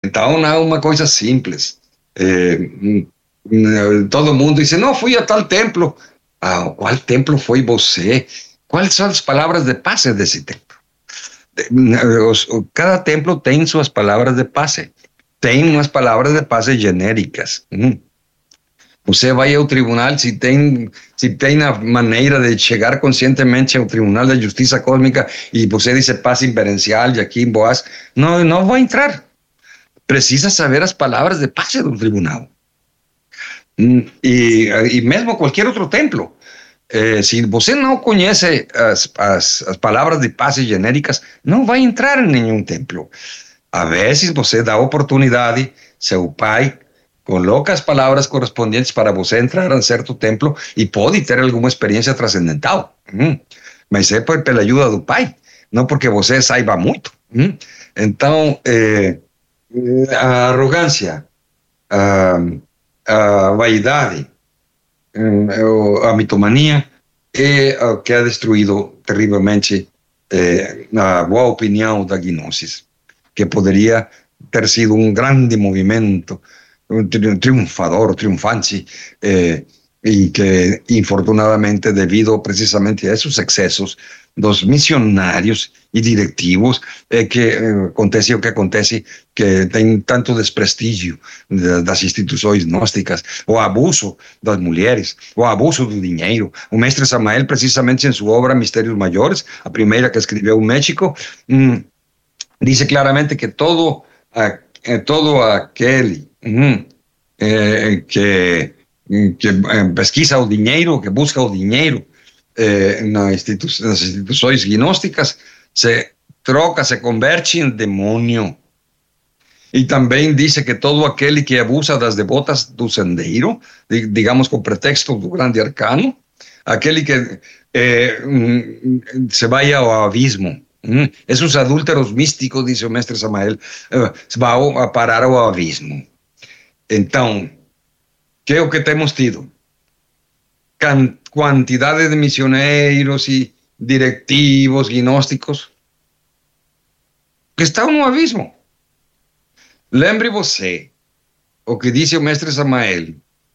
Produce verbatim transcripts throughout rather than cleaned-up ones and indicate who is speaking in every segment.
Speaker 1: Então, não é uma coisa simples. É, todo mundo diz, não, fui a tal templo. Ah, qual templo foi você? Quais são as palavras de passe desse templo? Cada templo tem suas palavras de passe. Tem umas palavras de passe genéricas. Hum. Você vai ao tribunal, se tem, se tem a maneira de chegar conscientemente ao Tribunal da Justiça Cósmica e você diz passe inferencial e aqui em Boas, não, não vai entrar. Precisa saber as palavras de passe do tribunal. Hum. E, e mesmo qualquer outro templo. Eh, se você não conhece as, as, as palavras de passe genéricas, não vai entrar em nenhum templo. A vezes você dá oportunidade, seu pai coloca as palavras correspondentes para você entrar em certo templo e pode ter alguma experiência transcendental. Hum. Mas é por, pela ajuda do pai, não porque você saiba muito. Hum. Então, eh, a arrogância, a, a vaidade, a mitomania é o que ha destruído terrivelmente eh, a boa opinião da gnosis, que poderia ter sido um grande movimento, um triunfador, triunfante, eh, e que, infortunadamente, devido precisamente a esses excessos dos missionários e directivos, é que eh, acontece o que acontece, que tem tanto desprestígio das instituições gnósticas, o abuso das mulheres, o abuso do dinheiro. O mestre Samael, precisamente em sua obra Mistérios Maiores, a primeira que escreveu em México, hum, diz claramente que todo, a, todo aquele hum, eh, que que pesquisa o dinheiro, que busca o dinheiro eh, nas, institu nas instituições gnósticas, se troca, se converte em demônio. E também diz que todo aquele que abusa das devotas do sendeiro, digamos com pretexto do grande arcano, aquele que eh, se vai ao abismo. Hum, esses adúlteros místicos, diz o mestre Samael, eh, vão a parar ao abismo. Então, que é o que temos tido? Can quantidade de missioneiros e directivos gnósticos que estão no abismo. Lembre você o que disse o mestre Samael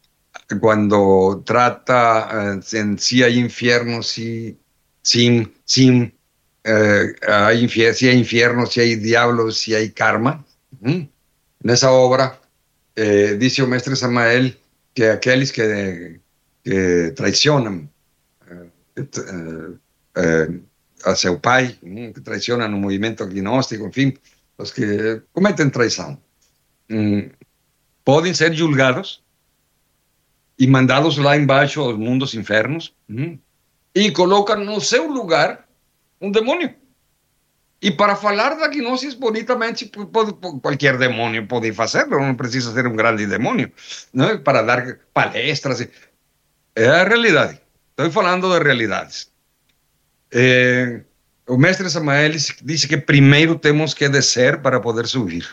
Speaker 1: quando trata uh, em se há inferno, se sim, sim, uh, há infer se há inferno, se há diablo, se há karma. Hum? Nessa obra, eh, disse o mestre Samael que aqueles que, que traicionam uh, uh, uh, a seu pai, um, que traicionam o movimento gnóstico, enfim, os que cometem traição, um, podem ser julgados e mandados lá embaixo aos mundos infernos, um, e colocam no seu lugar um demônio. E para falar da gnosis bonitamente, pode, qualquer demônio pode fazer, não precisa ser um grande demônio, não? Para dar palestras. É a realidade. Estou falando de realidades. É, o mestre Samael disse que primeiro temos que descer para poder subir.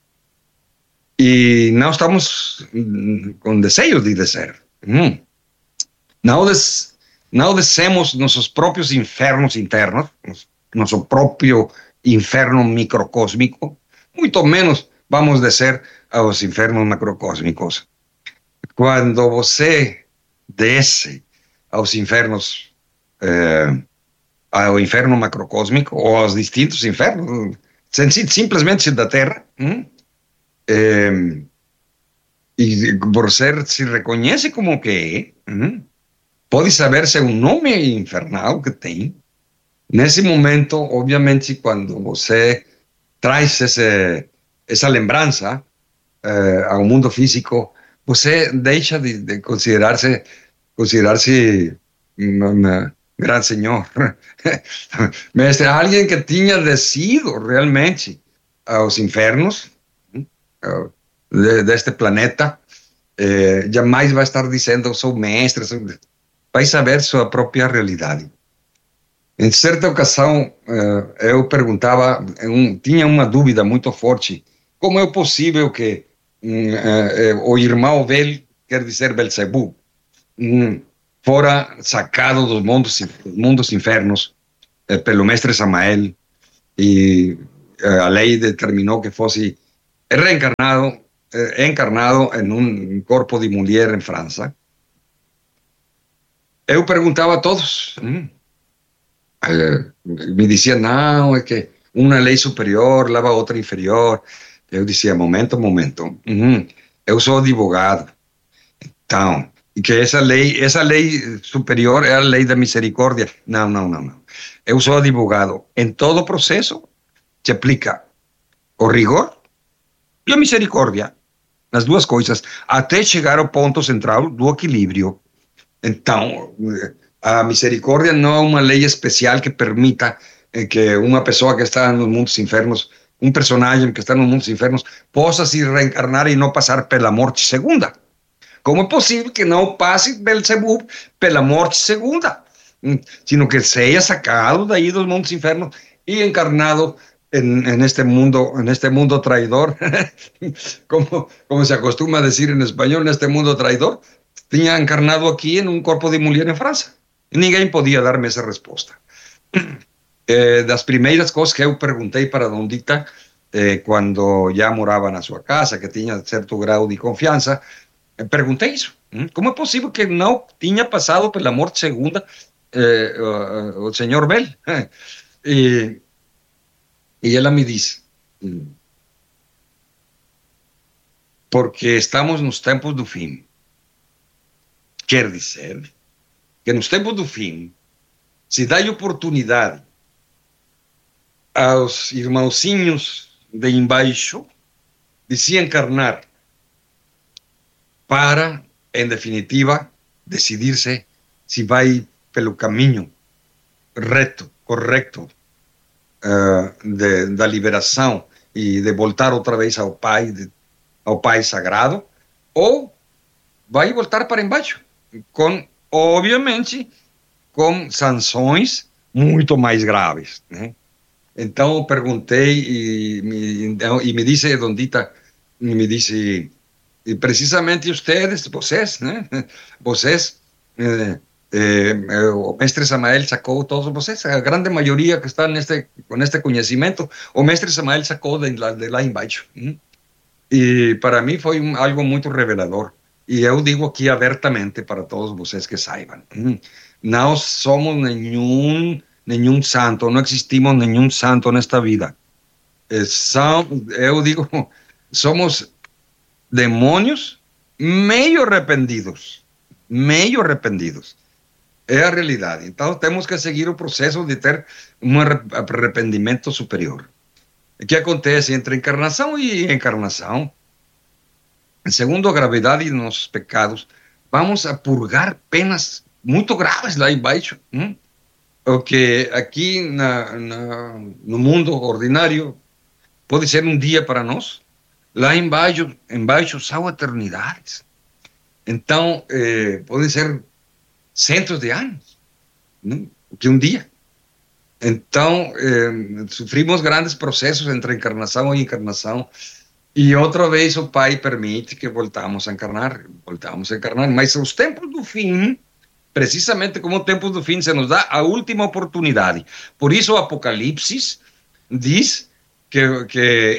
Speaker 1: E não estamos com desejo de descer. Hum. Não, des, não descemos nossos próprios infernos internos, nosso próprio inferno microcósmico, muito menos vamos descer aos infernos macrocósmicos. Quando você desce aos infernos, eh, ao inferno macrocósmico, ou aos distintos infernos, simplesmente da Terra, hum, eh, e você se reconhece como que é, hum, pode saber se é um nome infernal que tem. Nesse momento, obviamente, quando você traz esse, essa lembrança eh, ao mundo físico, você deixa de, de considerar-se considerar-se um grande senhor. Mas alguém que tinha descido realmente aos infernos de, deste planeta, eh, jamais vai estar dizendo sou mestre, sou... vai saber sua própria realidade. Em certa ocasião, eu perguntava, um, tinha uma dúvida muito forte, como é possível que um, uh, o irmão velho, quer dizer Belzebu, um, fora sacado dos mundos, mundos infernos uh, pelo mestre Samael, e uh, a lei determinou que fosse He reencarnado, eh, he encarnado en un corpo de mulher en França. Eu perguntava a todos, hum, eh, me diziam, não, é que uma lei superior leva a outra inferior. Eu dizia, momento, momento, uhum, eu sou advogado, então, e que essa lei, essa lei superior é a lei da misericórdia. Não, não, não, não. Eu sou advogado. Em todo processo se aplica o rigor e a misericórdia, as duas coisas, até chegar ao ponto central do equilíbrio. Então, a misericórdia não é uma lei especial que permita eh, que uma pessoa que está nos mundos infernos, um personagem que está nos mundos infernos, possa se reencarnar e não passar pela morte segunda. Como é possível que não passe Belzebub pela morte segunda? Sino que seja sacado daí dos mundos infernos e encarnado en, en este mundo, en este mundo traidor, como, como se acostuma a decir en español, en este mundo traidor, tinha encarnado aqui em um corpo de mulher em França. E ninguém podia dar-me essa resposta. Eh, das primeiras coisas que eu perguntei para Dondita, eh, quando já morava na sua casa, que tinha certo grau de confiança, eh, perguntei isso. Como é possível que não tinha passado pela morte segunda eh, o, o senhor Bell? E, e ela me disse, porque estamos nos tempos do fim. Quer dizer que nos tempos do fim se dá oportunidade aos irmãozinhos de embaixo de se encarnar para, em definitiva, decidir-se se vai pelo caminho reto, correto, uh, de, da liberação e de voltar outra vez ao Pai, de, ao Pai Sagrado, ou vai voltar para embaixo, com, obviamente, com sanções muito mais graves, né? Então eu perguntei e me, e me disse, Dondita, me disse, e precisamente ustedes, vocês, né? Vocês, eh, eh, o mestre Samael sacou todos vocês, a grande maioria que está neste, com este conhecimento, o mestre Samael sacou de, de lá embaixo. Hein? E para mim foi um, algo muito revelador. E eu digo aqui abertamente para todos vocês que saibam, hein? Não somos nenhum, nenhum santo, não existimos nenhum santo nesta vida. Eh, são, eu digo, somos demônios meio arrependidos, meio arrependidos. É a realidade. Então temos que seguir o processo de ter um arrependimento superior. O que acontece entre encarnação e encarnação? Segundo a gravidade de nossos pecados, vamos a purgar penas muito graves lá embaixo. Hein? O que aqui na, na, no mundo ordinário pode ser um dia para nós, lá embaixo, embaixo são eternidades. Então, eh, pode ser centos de anos, né? Que um dia. Então, eh, sofrimos grandes processos entre encarnação e encarnação, e outra vez o Pai permite que voltamos a encarnar, voltamos a encarnar, mas os tempos do fim, precisamente como o tempo do fim, se nos dá a última oportunidade. Por isso o Apocalipse diz que, que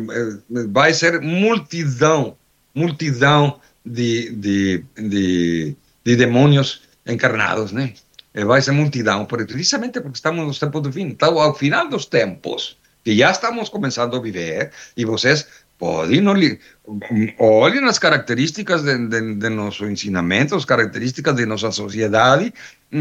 Speaker 1: vai ser multidão, multidão de, de, de, de demônios encarnados, né? Vai ser multidão, precisamente porque estamos nos tempos do fim. Então, ao final dos tempos, que já estamos começando a viver, e vocês podem olhem as características de, de, de nosso ensinamento, as características de nossa sociedade,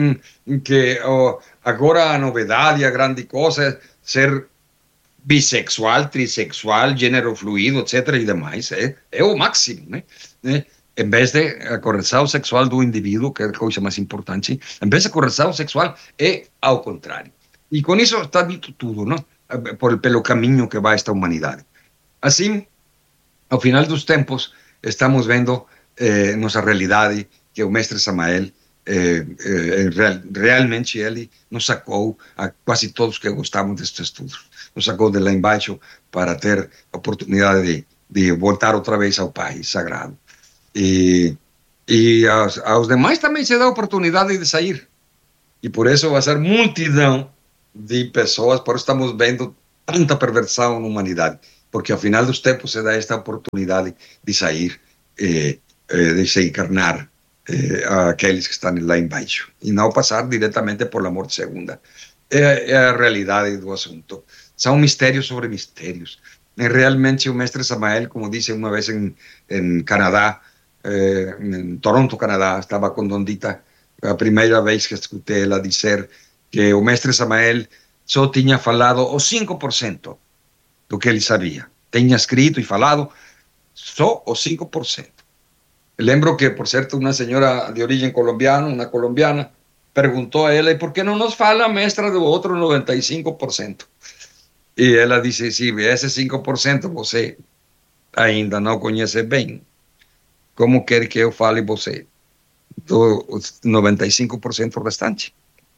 Speaker 1: que oh, agora a novidade, a grande coisa é ser bissexual, trissexual, gênero fluido, etcétera e demais. É, é o máximo, né? É, em vez de a correção sexual do indivíduo, que é a coisa mais importante, em vez de correção sexual, é ao contrário. E com isso está dito tudo, não? Por, pelo caminho que vai esta humanidade. Assim, ao final dos tempos, estamos vendo eh, nossa realidade, que o mestre Samael, eh, eh, real, realmente ele nos sacou a quase todos que gostamos destes estudos. Nos sacou de lá embaixo para ter a oportunidade de, de voltar outra vez ao Pai Sagrado. E, e aos, aos demais também se dá a oportunidade de sair. E por isso vai ser multidão de pessoas, por isso estamos vendo tanta perversão na humanidade. porque ao final dos tempos se dá esta oportunidade de sair, eh, eh, de se encarnar eh, aqueles que estão lá embaixo, e não passar diretamente por a morte segunda. É, é a realidade do assunto. São mistérios sobre mistérios. E realmente o mestre Samael, como disse uma vez em, em Canadá, eh, em Toronto, Canadá, estava com Dondita, a primeira vez que escutei ela dizer que o mestre Samael só tinha falado o cinco por cento do que ele sabia. Tinha escrito e falado só o cinco por cento. Lembro que, por certo, uma senhora de origem colombiana, uma colombiana, perguntou a ela, por que não nos fala, mestra, do outro noventa e cinco por cento? E ela disse, sim, esse cinco por cento você ainda não conhece bem. Como quer que eu fale você do noventa e cinco por cento restante?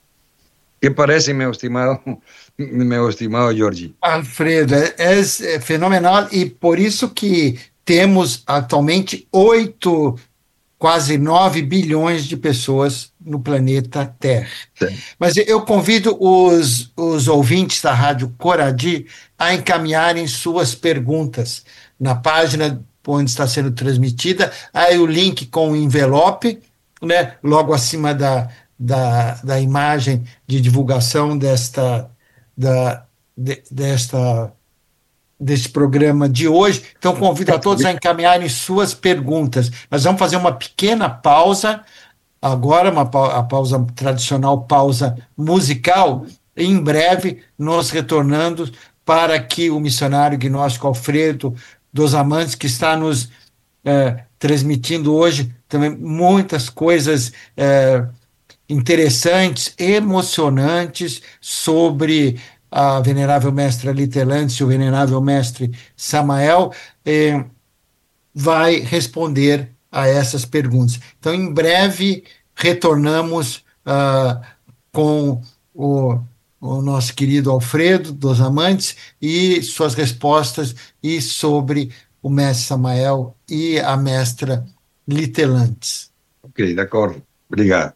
Speaker 1: Que parece, meu estimado, meu estimado Jorge?
Speaker 2: Alfredo, é, é fenomenal, e por isso que temos atualmente oito, quase nove bilhões de pessoas no planeta Terra.
Speaker 1: Sim.
Speaker 2: Mas eu convido os, os ouvintes da Rádio Coradi a encaminharem suas perguntas na página onde está sendo transmitida, aí o link com o envelope, né, logo acima da, da, da imagem de divulgação desta, da, de, desta deste programa de hoje. Então, convido a todos a encaminharem suas perguntas. Nós vamos fazer uma pequena pausa, agora, uma pa- a pausa tradicional, pausa musical, e em breve nós retornando para que o missionário gnóstico Alfredo dos Amantes, que está nos eh, transmitindo hoje também muitas coisas eh, interessantes, emocionantes sobre a venerável mestra Litelândia e o venerável mestre Samael, eh, vai responder a essas perguntas. Então, em breve, retornamos ah, com o, o nosso querido Alfredo dos Amantes e suas respostas e sobre o mestre Samael e a mestra Litelantes.
Speaker 1: Ok, de acordo. Obrigado.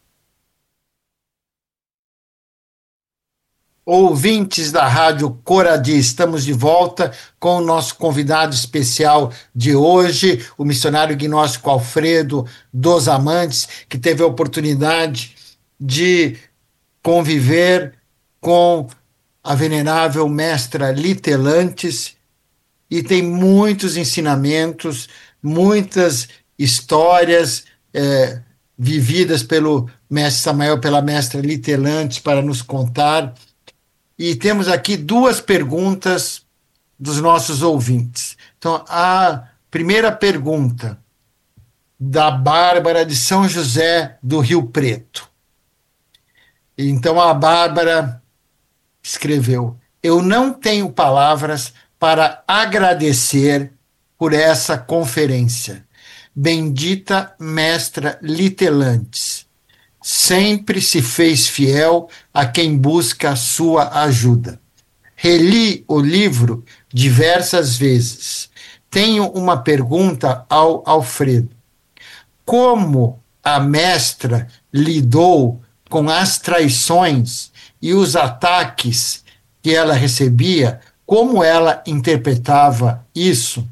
Speaker 2: Ouvintes da Rádio Coradi, estamos de volta com o nosso convidado especial de hoje, o missionário gnóstico Alfredo dos Amantes, que teve a oportunidade de conviver com a venerável mestra Litelantes e tem muitos ensinamentos, muitas histórias eh, vividas pelo mestre Samael, pela mestra Litelantes, para nos contar. E temos aqui duas perguntas dos nossos ouvintes. Então, a primeira pergunta, da Bárbara de São José do Rio Preto. Então, a Bárbara escreveu: eu não tenho palavras para agradecer por essa conferência. Bendita mestra Litelantes. Sempre se fez fiel a quem busca a sua ajuda. Reli o livro diversas vezes. Tenho uma pergunta ao Alfredo. Como a mestra lidou com as traições e os ataques que ela recebia? Como ela interpretava isso?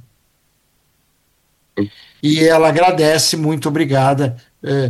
Speaker 2: E ela agradece, muito obrigada. Eh,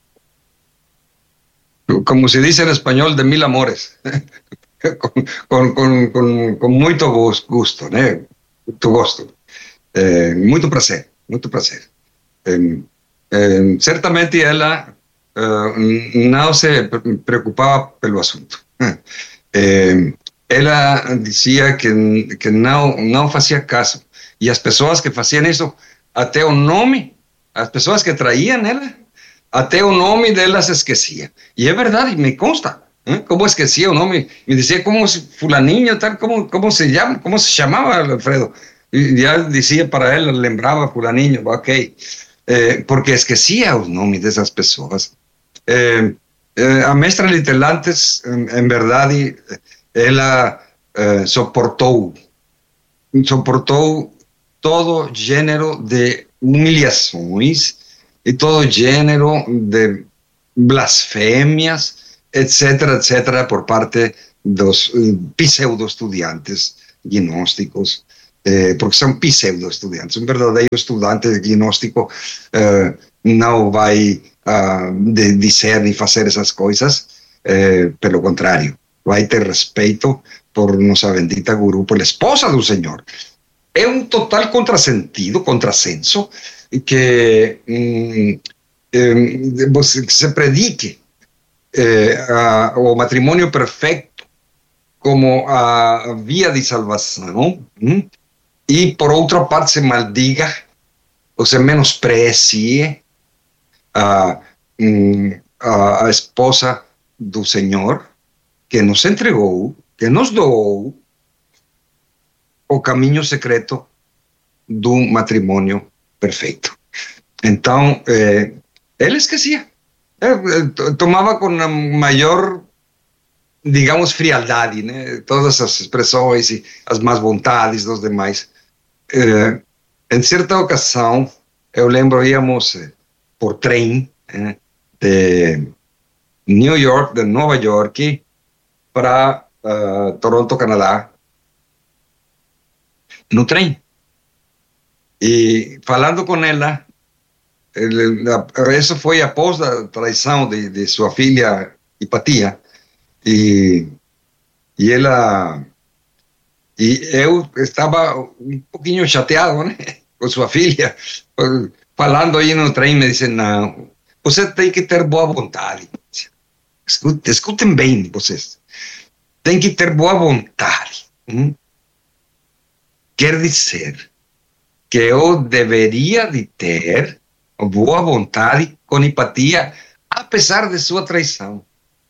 Speaker 1: Como se dice en español, de mil amores, con, con, con, con, con muito gusto, né? Muito gosto, eh, muito prazer, muito prazer. Eh, eh, certamente ela eh, não se preocupava pelo assunto. Eh, ela dizia que, que não, não fazia caso. E as pessoas que faziam isso, até o nome, as pessoas que traíam ela, até o nome delas esquecia. E é verdade, me consta. ¿eh? Como esquecia o nome? Me dizia como se fulaninho, tal, como, como se chama, como se chamava, Alfredo? E já dizia para ela, lembrava fulaninho, ok. Eh, porque esquecia os nomes dessas pessoas. Eh, eh, a mestra Litelantes, em, em verdade, ela eh, suportou, suportou todo gênero de humilhações e todo gênero de blasfémias, etc, etc, por parte dos pseudo-estudiantes gnósticos. eh, porque são pseudo-estudantes. Um verdadeiro estudante gnóstico eh, não vai uh, de, dizer e fazer essas coisas, eh, pelo contrário, vai ter respeito por nossa bendita guru, por a esposa do Senhor. É um total contrasentido, contrasenso, que hum, eh, se predique eh, a, o matrimônio perfeito como a via de salvação, hum, e por outra parte se maldiga ou se menosprecie a, a, a esposa do Senhor, que nos entregou, que nos doou o caminho secreto do matrimônio perfeito. Então, eh, ele esquecia. Eh, tomava com a maior, digamos, frialdade, né, todas as expressões e as más vontades dos demais. Eh, em certa ocasião, eu lembro, íamos eh, por trem eh, de New York, de Nova York, para uh, Toronto, Canadá, no trem. E falando com ela, ele, isso foi após a traição de, de sua filha Hipatia, e, e ela, e eu estava um pouquinho chateado, né, com sua filha, falando aí no trem, me disse, não, você tem que ter boa vontade. Escutem, escutem bem, vocês. Tem que ter boa vontade. Hum? Quer dizer que eu deveria de ter boa vontade com Hipatia, apesar de sua traição.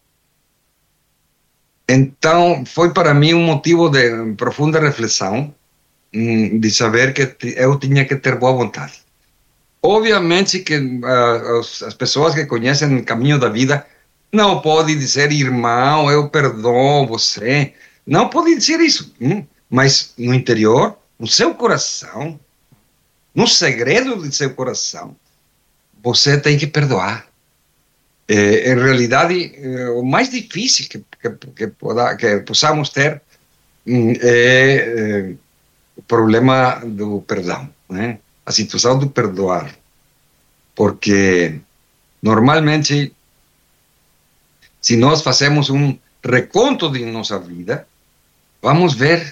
Speaker 1: Então, foi para mim um motivo de profunda reflexão, hum, de saber que eu tinha que ter boa vontade. Obviamente que uh, as, as pessoas que conhecem o caminho da vida não pode dizer, irmão, eu perdoo você. Não pode dizer isso. Hum? Mas no interior, no seu coração, no segredo de seu coração, você tem que perdoar. É, em realidade, é, o mais difícil que, que, que, poda, que possamos ter hum, é, é o problema do perdão, né? A situação do perdoar. Porque, normalmente, se nós fazemos um reconto de nossa vida, vamos ver,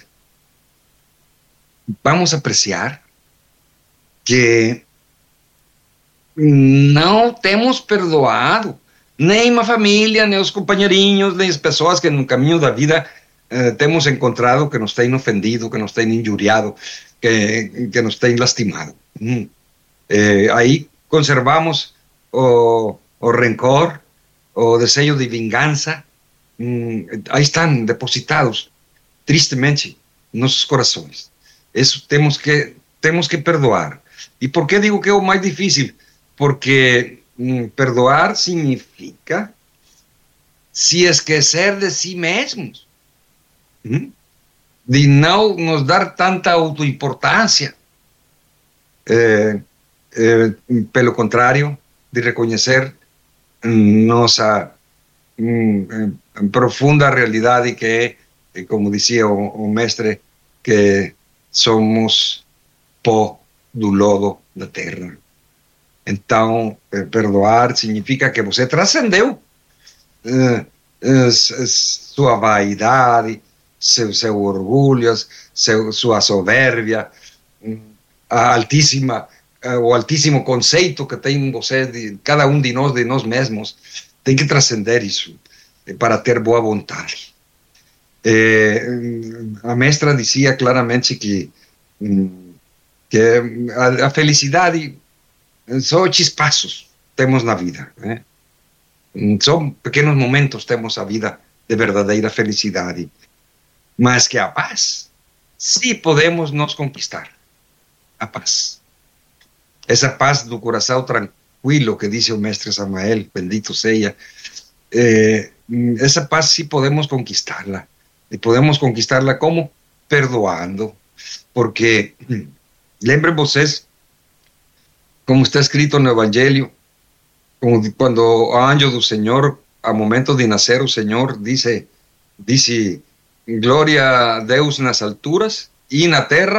Speaker 1: vamos apreciar que não temos perdoado nem a família, nem os companheirinhos, nem as pessoas que no caminho da vida eh, temos encontrado que nos têm ofendido, que nos têm injuriado, que, que nos têm lastimado. Hum. Eh, aí conservamos o, o rencor, o desejo de vingança, hum, aí estão depositados, tristemente, em nossos corações. Isso temos que, temos que perdoar. E por que digo que é o mais difícil? Porque hum, perdoar significa se esquecer de si mesmos, hum? de não nos dar tanta autoimportância. É, é, pelo contrário, de reconhecer nossa hum, profunda realidade, que é, como dizia o, o mestre, que somos pó do lodo da terra. Então, eh, perdoar significa que você transcendeu eh, eh, sua vaidade, seu, seu orgulho, seu, sua soberbia, a altíssima, o altíssimo conceito que tem você, de cada um de nós, de nós mesmos. Tem que transcender isso para ter boa vontade. Eh, a mestra dizia claramente que, que a, a felicidade só chispazos temos na vida, né? São pequenos momentos temos a vida de verdadeira felicidade, mas que a paz, sim, podemos nos conquistar. A paz. Essa paz do coração tranquilo que diz o mestre Samael, bendito seja, eh, essa paz sim podemos conquistá-la. E podemos conquistá-la como? Perdoando. Porque, lembrem vocês, como está escrito no Evangelho, quando o anjo do Senhor, a momento de nascer, o Senhor dice, dice, glória a Deus nas alturas e na terra,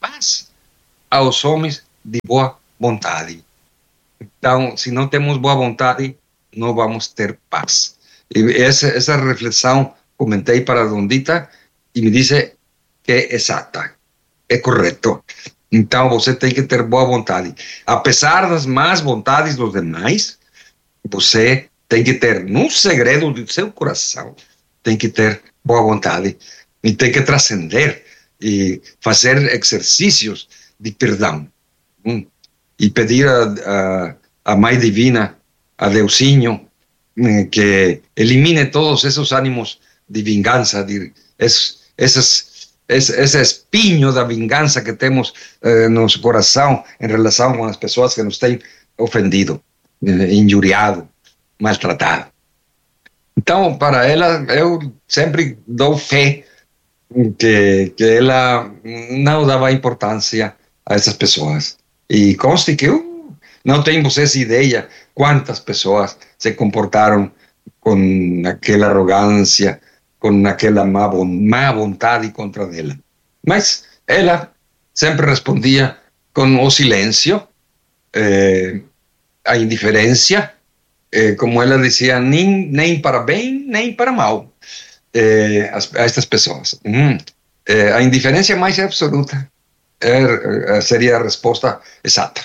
Speaker 1: paz aos homens de boa vontade. Então, se não temos boa vontade, não vamos ter paz. E essa, essa reflexão comentei para a Dondita e me disse que é exata, é correto. Então, você tem que ter boa vontade. Apesar das más vontades dos demais, você tem que ter, num segredo do seu coração, tem que ter boa vontade e tem que transcender e fazer exercícios de perdão. Hum. E pedir a, a, a Mãe Divina, a Deusinho, que elimine todos esses ânimos de vingança, de, es, esses, esse, esse espinho da vingança que temos eh, no nosso coração em relação com as pessoas que nos têm ofendido, eh, injuriado, maltratado. Então, para ela, eu sempre dou fé que, que ela não dava importância a essas pessoas. E conste que eu não tenho vocês ideia quantas pessoas se comportaram com aquela arrogância, com aquela má, má vontade contra ela. Mas ela sempre respondia com o silêncio, eh, a indiferença, eh, como ela dizia, nem, nem para bem, nem para mal, eh, a, a estas pessoas. Hum. Eh, a indiferença mais absoluta é, seria a resposta exata.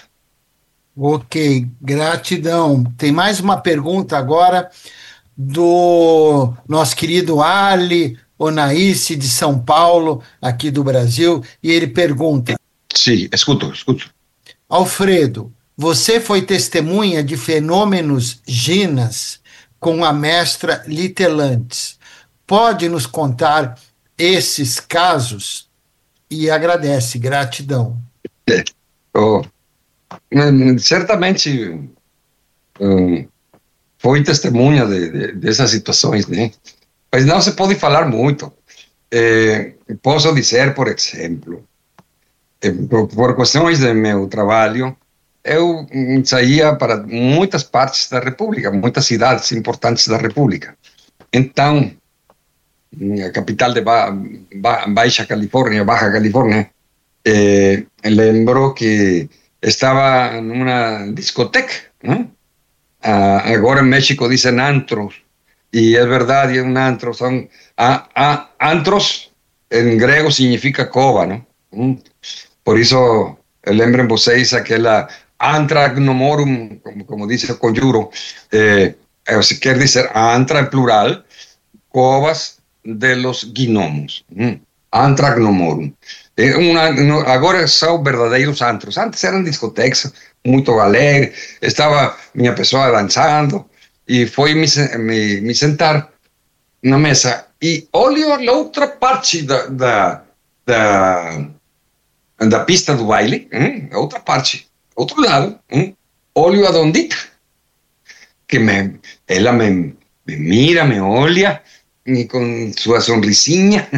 Speaker 2: Ok, gratidão. Tem mais uma pergunta agora do nosso querido Ali Onaíce, de São Paulo, aqui do Brasil, e ele pergunta...
Speaker 1: Sim, escuto, escuto.
Speaker 2: Alfredo, você foi testemunha de fenômenos ginas com a mestra Litelantes. Pode nos contar esses casos? E agradece, gratidão.
Speaker 1: É. Oh. Certamente um, foi testemunha de, de, dessas situações, né? Mas não se pode falar muito. Eh, posso dizer, por exemplo, eh, por, por questões de meu trabalho, eu saía para muitas partes da República, muitas cidades importantes da República. Então, a capital de ba ba Baixa Califórnia, Baja Califórnia, eh, lembro que estava numa discoteca, né? Ah, agora em México dizem antros, e é verdade, um antro são a, a, antros em grego significa cova, não? Hum. Por isso, lembrem vocês aquela antragnomorum, como, como diz o conjuro, eh, quer dizer antra em plural, covas de los gnomos, hum. Antragnomorum. Uma, agora são verdadeiros antros. Antes eram discotecas, muito alegre, estava minha pessoa dançando, e foi me, me, me sentar na mesa, e olho a outra parte da, da, da, da pista do baile, hein? A outra parte, outro lado, hein? Olho a Dondita, que me, ela me, me mira, me olha, e com sua sonrisinha,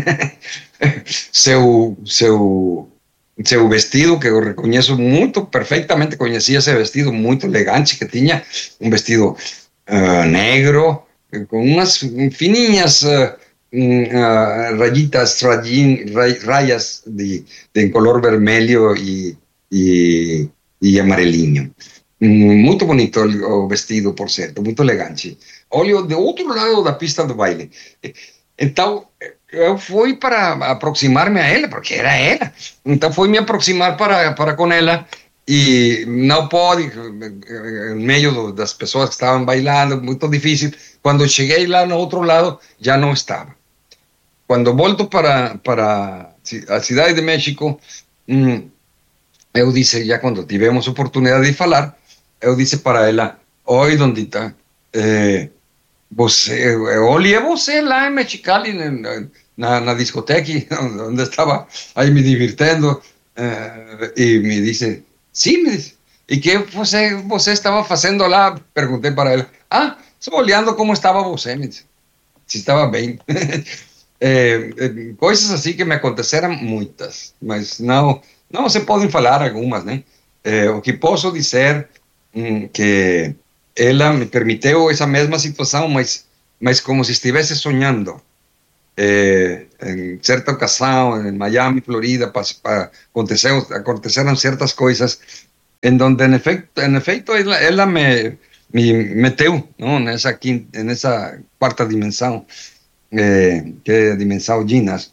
Speaker 1: seu, seu, seu vestido, que eu reconheço muito, perfeitamente conhecia esse vestido muito elegante que tinha, um vestido uh, negro, com umas fininhas uh, uh, rayitas, rayín, ray, rayas de, de color vermelho e, e, e amarelinho. Muito bonito o vestido, por certo, muito elegante. Olho do outro lado da pista do baile. Então, eu fui para aproximar-me a ela, porque era ela. Então, fui me aproximar para, para com ela, e não pode, em meio do, das pessoas que estavam bailando, muito difícil. Quando cheguei lá no outro lado, já não estava. Quando volto para, para a cidade de México, hum, eu disse, já quando tivemos oportunidade de falar, eu disse para ela, oi, Dondita, eh, você, eu olhei você lá em Mexicali, na, na discoteca, onde estava aí me divertindo, eh, e me disse, sim, me disse, e que você, você estava fazendo lá? Perguntei para ela, ah, só olhando como estava você, me disse, se estava bem. eh, eh, coisas assim que me aconteceram muitas, mas não, não se podem falar algumas, né? Eh, o que posso dizer hum, que ela me permitiu essa mesma situação, mas, mas como se estivesse sonhando. eh, em certa ocasião, em Miami, Florida, pa, pa, aconteceram, aconteceram certas coisas em donde, en efecto, en efecto ela, ela me, me meteu, não, nessa, quinta, nessa quarta dimensão, eh, que é a dimensão Ginas.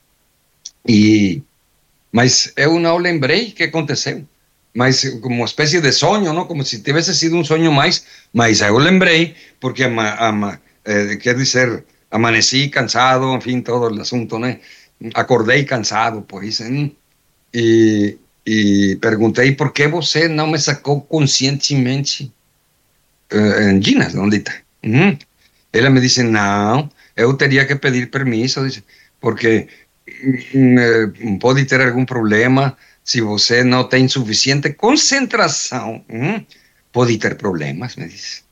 Speaker 1: E, mas eu não lembrei o que aconteceu. Mas como uma espécie de sonho, não? Como se tivesse sido um sonho mais. Mas eu lembrei, porque, ama, ama, eh, quer dizer, amaneci cansado, enfim, todo o assunto, né? Acordei cansado, pois. Hein? E, e perguntei por que você não me sacou conscientemente eh, em Ginas, onde está? Uhum. Ela me disse, não, eu teria que pedir permisso, disse, porque hum, pode ter algum problema se você não tem suficiente concentração. Hum, pode ter problemas, me disse.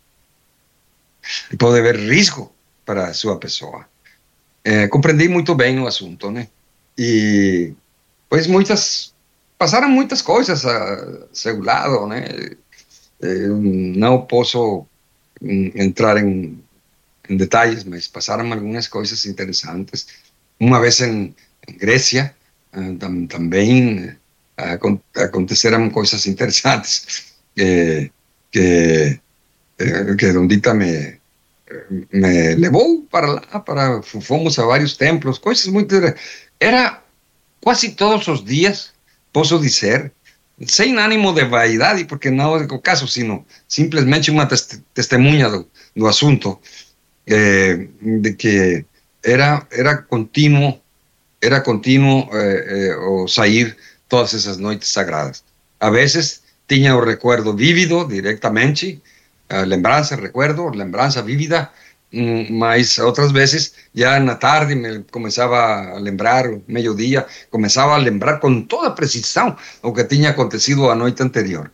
Speaker 1: Pode haver risco para a sua pessoa. É, compreendi muito bem o assunto, né? E, pois, muitas... Passaram muitas coisas a seu lado, né? Eu não posso hum, entrar em, em detalhes, mas passaram algumas coisas interessantes. Uma vez em, em Grécia, uh, tam, também uh, aconteceram coisas interessantes que, que, eh, que Dondita me, me levou para lá, para, fomos a vários templos, coisas muito... Era quase todos os dias, posso dizer, sem ânimo de vaidade, porque não é o caso, sino simplesmente uma test testemunha do, do assunto, eh, de que era, era contínuo, era contínuo eh, eh, o sair todas essas noites sagradas. A vezes tinha o recuerdo vívido diretamente, a lembrança, recuerdo, lembrança vívida, mas outras vezes, já na tarde, me começava a lembrar, meio-dia, começava a lembrar com toda precisão o que tinha acontecido a noite anterior.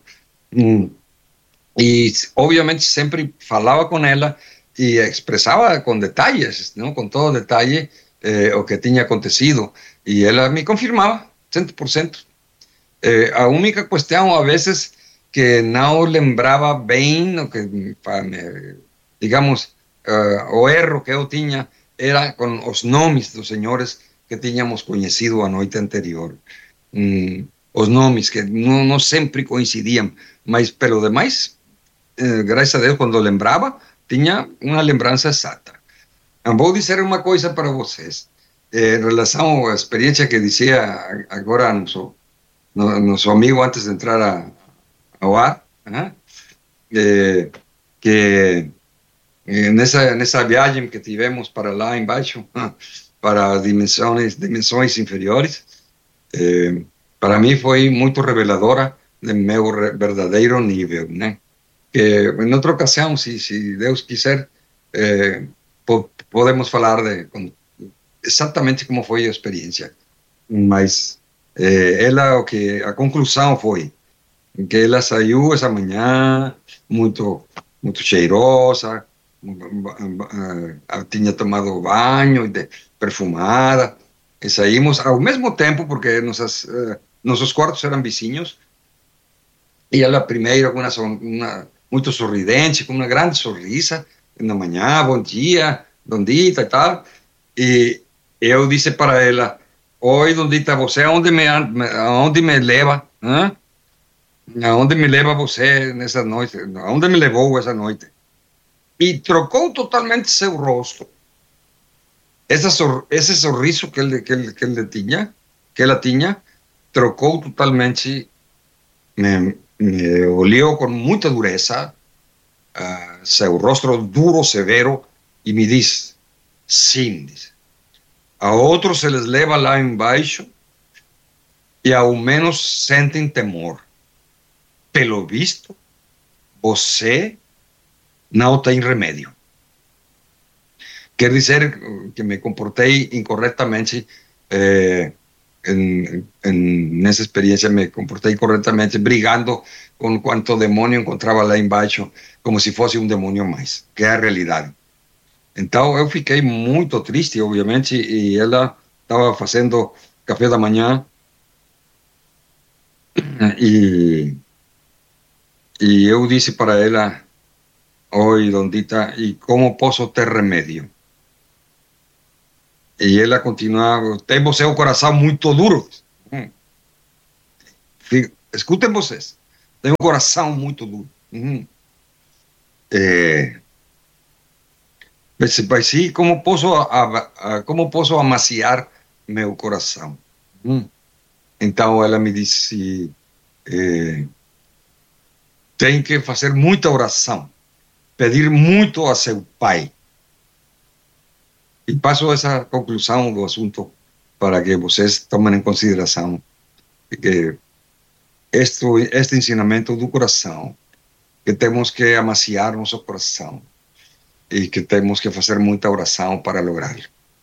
Speaker 1: E, obviamente, sempre falava com ela e expressava com detalhes, não? Com todo detalhe, eh, o que tinha acontecido. E ela me confirmava, cem por cento. Eh, a única questão, a vezes, que não lembrava bem, o que, digamos, Uh, o erro que eu tinha era com os nomes dos senhores que tínhamos conhecido a noite anterior. Mm, os nomes que não, não sempre coincidiam, mas pelo demais, eh, graças a Deus, quando lembrava, tinha uma lembrança exata. Eu vou dizer uma coisa para vocês, eh, em relação à experiência que dizia agora nosso, nosso amigo antes de entrar a, ao ar, uh-huh, eh, que nessa nessa viagem que tivemos para lá embaixo, para dimensões dimensões inferiores, eh, para mim foi muito reveladora do meu verdadeiro nível, né? Que em outra ocasião, se, se Deus quiser, eh, po podemos falar de com, exatamente como foi a experiência. Mas eh, ela o que a conclusão foi que ela saiu essa manhã muito muito cheirosa, tinha tomado banho, de, perfumada, e saímos ao mesmo tempo, porque nossas, uh, nossos quartos eram vizinhos, e ela primeiro com uma, uma, muito sorridente, com uma grande sorrisa, na manhã, bom dia, Dondita e tal, e eu disse para ela, oi Dondita, você aonde me, aonde me leva? Hã? Aonde me leva você nessa noite? Aonde me levou essa noite? E trocou totalmente seu rosto. Essa sor, esse sorriso que ele, que, ele, que ele tinha, que ela tinha, trocou totalmente, me, me olhou com muita dureza, uh, seu rosto duro, severo, e me diz, sim, diz, a outros se les leva lá embaixo e ao menos sentem temor. Pelo visto, você não tem remédio. Quer dizer que me comportei incorretamente, eh, en, en, nessa experiência me comportei corretamente, brigando com quanto demônio encontrava lá embaixo, como se fosse um demônio mais, que é a realidade. Então eu fiquei muito triste, obviamente, e ela estava fazendo café da manhã, e, e eu disse para ela, oi, Dondita, e como posso ter remédio? E ela continuava, tem você o coração muito duro. Hum. Escutem vocês, tem um coração muito duro. Hum. É, mas sim, como posso, a, a, como posso amaciar meu coração? Hum. Então ela me disse, é, tem que fazer muita oração, pedir muito a seu pai. E passo essa conclusão do assunto para que vocês tomem em consideração que este, este ensinamento do coração, que temos que amaciar nosso coração e que temos que fazer muita oração para lográ-lo.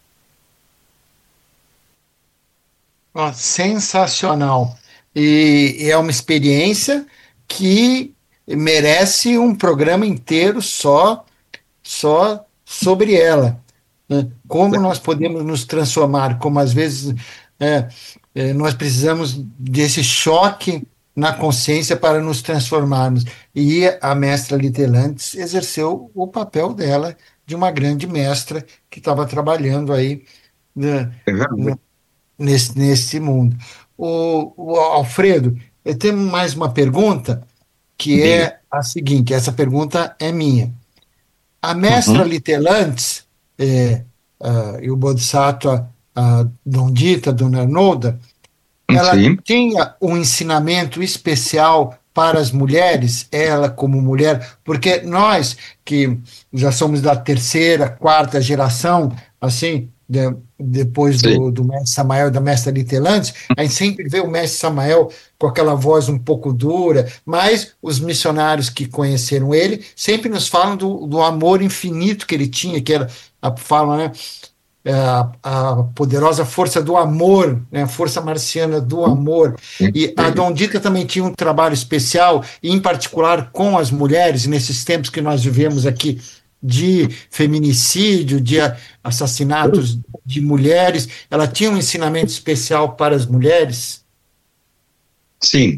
Speaker 2: Oh, sensacional. E é uma experiência que merece um programa inteiro só, só sobre ela. Né? Como nós podemos nos transformar, como às vezes é, é, nós precisamos desse choque na consciência para nos transformarmos. E a mestra Litelantes exerceu o papel dela de uma grande mestra que estava trabalhando aí, né,
Speaker 1: É verdade.
Speaker 2: nesse, nesse mundo. O, o Alfredo, eu tenho mais uma pergunta, que
Speaker 1: Diga.
Speaker 2: é a seguinte, essa pergunta é minha. A mestra
Speaker 1: Uhum.
Speaker 2: Litelantes, é, uh, e o Bodhisattva uh, Dondita, Dona Arnolda, ela
Speaker 1: Sim.
Speaker 2: tinha um ensinamento especial para as mulheres, ela como mulher, porque nós que já somos da terceira, quarta geração, assim, de, depois do,
Speaker 1: Sim.
Speaker 2: do mestre Samael, da mestra Litelantes, a gente sempre vê o mestre Samael com aquela voz um pouco dura, mas os missionários que conheceram ele sempre nos falam do, do amor infinito que ele tinha, que era, a, falam, né, a, a poderosa força do amor, né, a força marciana do amor. E a Dondita também tinha um trabalho especial, em particular com as mulheres, nesses tempos que nós vivemos aqui, de feminicídio, de assassinatos de mulheres. Ela tinha um ensinamento especial para as mulheres?
Speaker 1: Sim.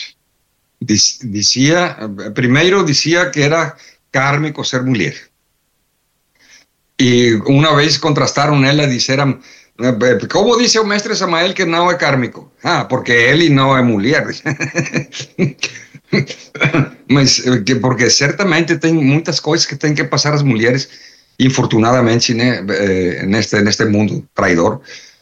Speaker 1: Dizia, primeiro dizia que era kármico ser mulher. E uma vez contrastaram ela e disseram, como disse o mestre Samael que não é kármico? Ah, porque ele não é mulher. Mas porque certamente tem muitas coisas que tem que passar as mulheres, infortunadamente, né, neste, neste mundo traidor.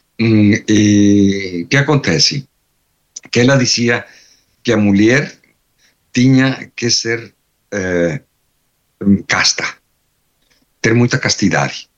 Speaker 1: E o que acontece? Que ela dizia que a mulher tinha que ser eh, casta, ter muita castidade.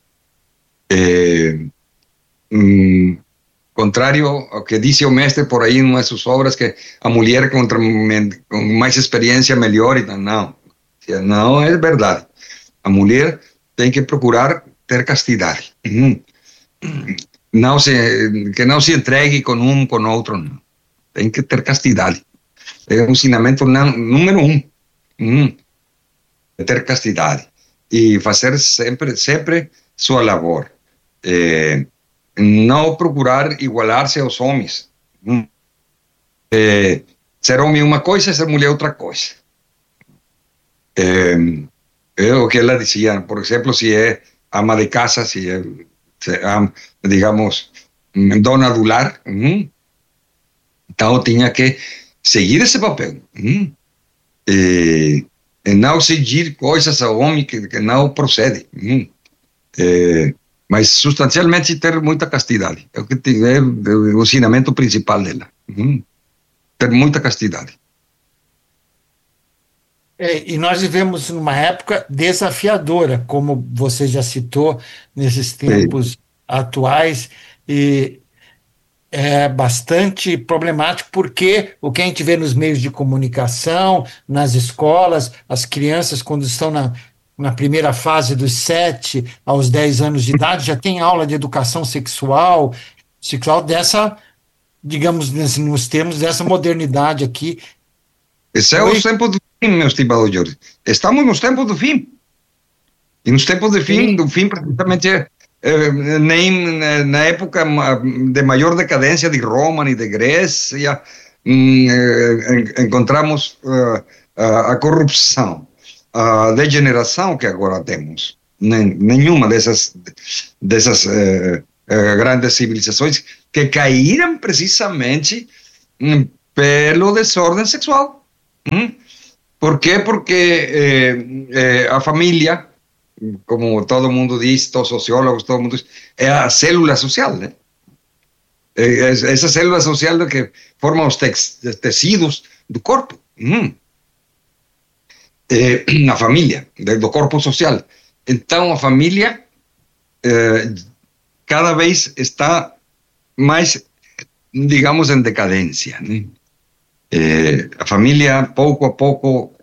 Speaker 1: É, hum, contrário ao que disse o mestre por aí em uma de suas obras, que a mulher com, com mais experiência melhor, e não, não é verdade. A mulher tem que procurar ter castidade. Não se, que não se entregue com um, com outro, não. Tem que ter castidade. É o ensinamento número um. Hum, ter castidade. E fazer sempre, sempre sua labor. É, não procurar igualar-se aos homens. Hum. É, ser homem uma coisa, ser mulher outra coisa. É, é o que ela dizia, por exemplo, se é ama de casa, se é, se é digamos, dona do lar, hum, então tinha que seguir esse papel. Hum. E, e não exigir coisas ao homem que, que não procede. Hum. É, mas substancialmente ter muita castidade. É o que tem, é o ensinamento principal dela. Hum. Ter muita castidade.
Speaker 2: É, e nós vivemos numa época desafiadora, como você já citou, nesses tempos é. atuais, e é bastante problemático, porque o que a gente vê nos meios de comunicação, nas escolas, as crianças, quando estão na, na primeira fase dos sete aos dez anos de idade, já tem aula de educação sexual, sexual dessa, digamos, nos termos dessa modernidade aqui.
Speaker 1: Esse é o tempo do fim, meu estimado Jorge. Estamos nos tempos do fim. E nos tempos do fim, do fim praticamente é Eh, nem na época de maior decadência de Roma e de Grécia, eh, encontramos uh, a, a corrupção, a degeneração que agora temos. nenhuma dessas, dessas uh, uh, grandes civilizações que caíram precisamente um, pelo desordem sexual. Hum? Por quê? Porque eh, eh, a família, como todo mundo diz, todos os sociólogos, todo mundo diz, é a célula social, né? É essa célula social que forma os tecidos do corpo. Hum. É, a família, do corpo social. Então, a família eh, cada vez está mais, digamos, em decadência, né? Eh, a família, pouco a pouco,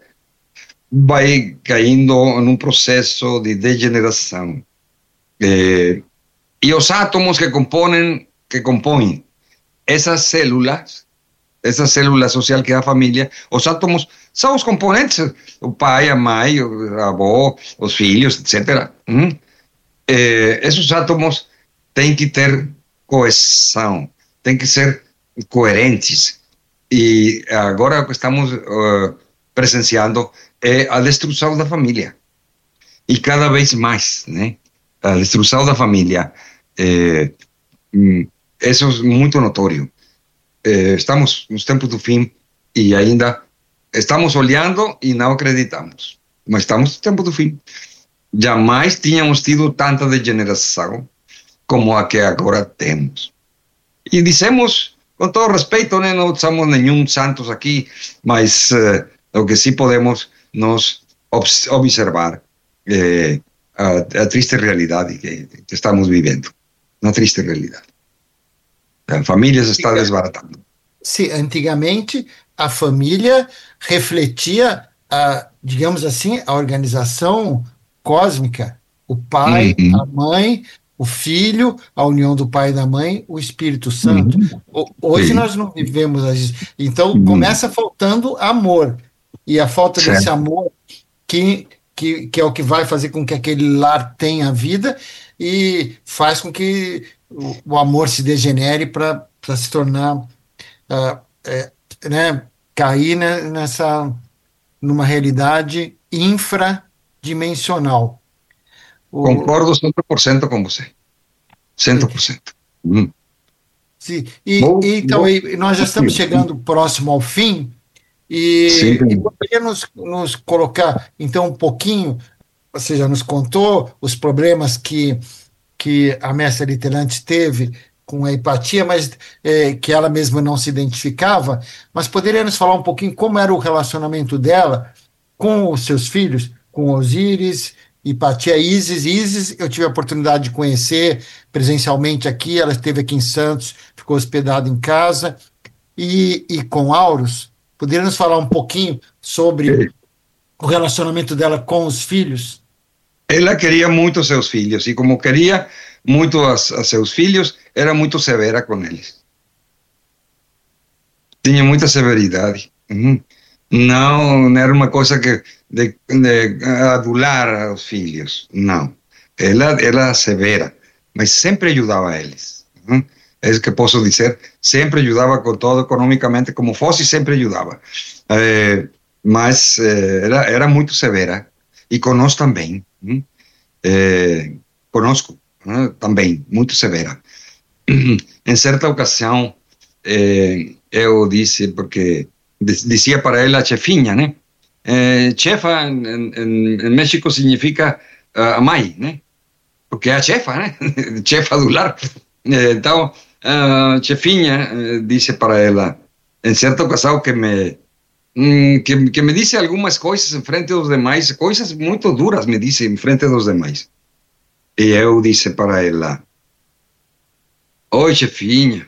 Speaker 1: vai caindo num processo de degeneração. Eh, e os átomos que compõem, que compõem essas células, essa célula social que é a família, os átomos são os componentes, o pai, a mãe, o avô, os filhos, etcétera. Hum? Eh, esses átomos têm que ter coesão, têm que ser coerentes. E agora o que estamos uh, presenciando é a destruição da família. E cada vez mais, né? A destruição da família. É, isso é muito notório. É, estamos nos tempos do fim e ainda estamos olhando e não acreditamos. Mas estamos nos tempos do fim. Jamais tínhamos tido tanta degeneração como a que agora temos. E dizemos, com todo respeito, né, não somos nenhum santos aqui, mas uh, o que sim podemos nos observar é a, a triste realidade que, que estamos vivendo. Uma triste realidade. A família se está desbaratando.
Speaker 2: Sim, antigamente a família refletia, a, digamos assim, a organização cósmica. O pai, uhum. a mãe, o filho, a união do pai e da mãe, o Espírito Santo. Uhum. Hoje Sim. nós não vivemos isso. Então uhum. começa faltando amor. E a falta certo. desse amor que, que, que é o que vai fazer com que aquele lar tenha vida e faz com que o, o amor se degenere para se tornar, uh, é, né, cair nessa, numa realidade infradimensional.
Speaker 1: O... Concordo cem por cento com você. cem por cento. Hum.
Speaker 2: Sim. E, bom, e, então, bom, nós já estamos chegando próximo ao fim, e, e poderia nos, nos colocar, então, um pouquinho, você já nos contou os problemas que, que a mestra Litelantes teve com a empatia, mas é, que ela mesma não se identificava, mas poderia nos falar um pouquinho como era o relacionamento dela com os seus filhos, com Osíris, Hipatia, Ísis. Ísis eu tive a oportunidade de conhecer presencialmente aqui, ela esteve aqui em Santos, ficou hospedada em casa, e, e com Auros, poderia nos falar um pouquinho sobre o relacionamento dela com os filhos?
Speaker 1: Ela queria muito seus filhos, e como queria muito a, a seus filhos, era muito severa com eles. Tinha muita severidade. Uhum. Não, não era uma coisa que de, de adular os filhos, não. Ela era severa, mas sempre ajudava a eles. Uhum. É isso que posso dizer, sempre ajudava com todo, economicamente, como fosse, sempre ajudava. É, mas é, era, era muito severa, e conosco também. Uhum. É, conosco né, também, muito severa. Em certa ocasião, é, eu disse, porque dizia para ela chefinha, né? É, chefa em, em, em México significa uh, a mãe, né? Porque é a chefa, né? Chefa do lar. Então, uh, chefinha uh, disse para ela, em certa ocasião, que me, um, que, que me disse algumas coisas em frente dos demais, coisas muito duras me disse em frente dos demais. E eu disse para ela, oi, chefinha,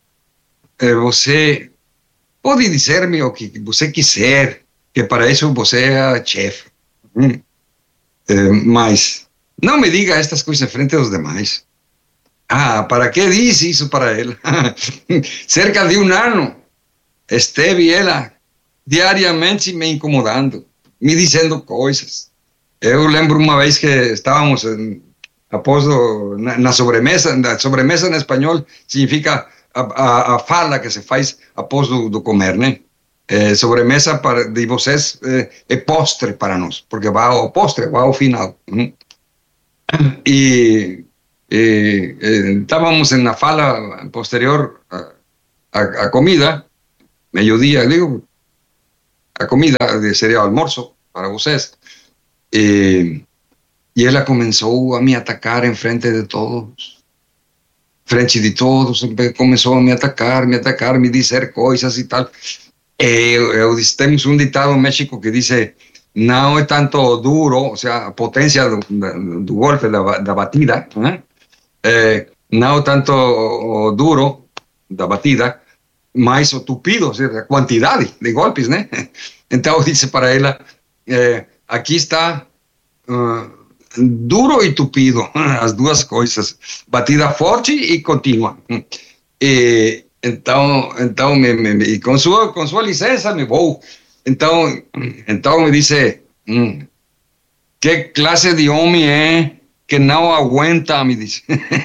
Speaker 1: você pode dizer-me o que você quiser, que para isso você é a chefe. Hum. É, mas não me diga estas coisas em frente dos demais. Ah, para que disse isso para ela? Cerca de um ano esteve ela diariamente me incomodando, me dizendo coisas. Eu lembro uma vez que estávamos em, após o, na, na sobremesa, na sobremesa em espanhol significa a, a, a fala que se faz após do, do comer, né? É, sobremesa para, de vocês é, é postre para nós, porque vai ao postre, vai ao final. Hum? Y eh, eh, estábamos en la fala posterior a, a, a comida, mediodía, digo, a comida, sería almuerzo para ustedes. Eh, y ella comenzó a me atacar en frente de todos, frente de todos, comenzó a me atacar, me atacar, me dizer cosas y tal. Eh, eu, temos um ditado no México que diz: não é tanto duro, ou seja, a potência do, do golpe, da, da batida, né? É, não é tanto duro da batida, mas o tupido, ou seja, a quantidade de golpes, né? Então disse para ela: é, aqui está uh, duro e tupido, as duas coisas, batida forte e contínua. E, Então, então me, me, me, com, sua, com sua licença, me vou. Então, então me disse: hum, que classe de homem é que não aguenta? Me disse.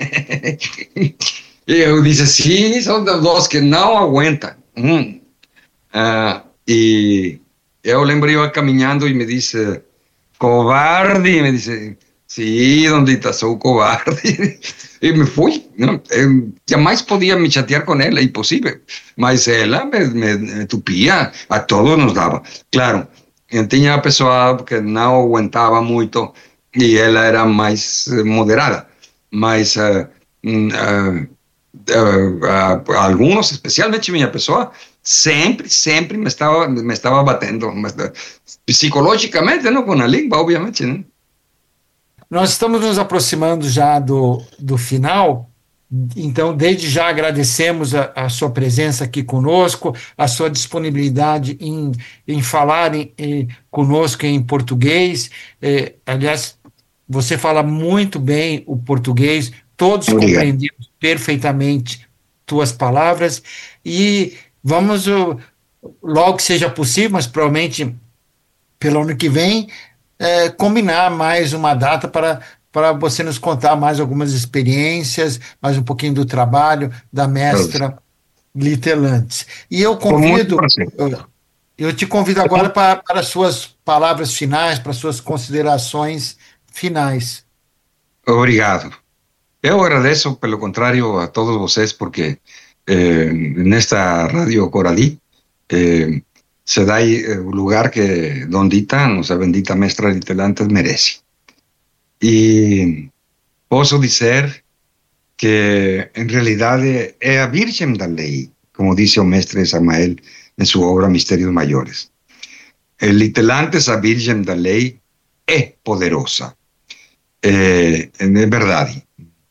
Speaker 1: E eu disse: sim, são dos que não aguentam. Hum. Uh, e eu lembrei eu caminhando e me disse: covarde. Me disse: sim, Dondita, sou covarde. E me fui. Não? Eu jamais podia me chatear com ela, impossível. Mas ela me, me, me tupia, a todos nos dava. Claro, tinha a pessoa que não aguentava muito e ela era mais moderada. Mas uh, uh, uh, uh, alguns, especialmente minha pessoa, sempre, sempre me estava, me estava batendo. Mas, uh, psicologicamente, não com a língua, obviamente, né?
Speaker 2: Nós estamos nos aproximando já do, do final, então desde já agradecemos a, a sua presença aqui conosco, a sua disponibilidade em, em falar em, em, conosco em português. É, aliás, você fala muito bem o português, todos
Speaker 1: Obrigado.
Speaker 2: Compreendemos perfeitamente tuas palavras e vamos, logo que seja possível, mas provavelmente pelo ano que vem, É, combinar mais uma data para, para você nos contar mais algumas experiências, mais um pouquinho do trabalho da mestra Litelantes. E eu convido, eu, eu te convido agora para, para as suas palavras finais, para as suas considerações finais.
Speaker 1: Obrigado. Eu agradeço, pelo contrário, a todos vocês, porque eh, nesta Rádio Coralí eh, se dá o lugar que Dondita, nossa bendita mestra Litelantes, merece. E posso dizer que, em realidade, é a Virgem da Lei, como disse o mestre Samael em sua obra Mistérios Maiores. Litelantes, a Virgem da Lei, é poderosa. É, é verdade.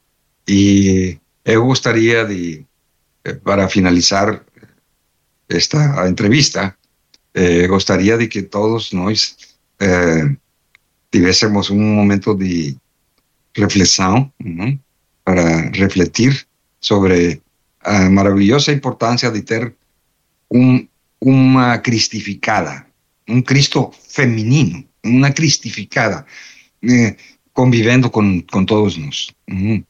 Speaker 1: E eu gostaria de, para finalizar esta entrevista, Eh, gostaria de que todos nós eh, tivéssemos um momento de reflexão, né, para refletir sobre a maravilhosa importância de ter um, uma cristificada, um Cristo feminino, uma cristificada, eh, convivendo com, com todos nós. Uhum.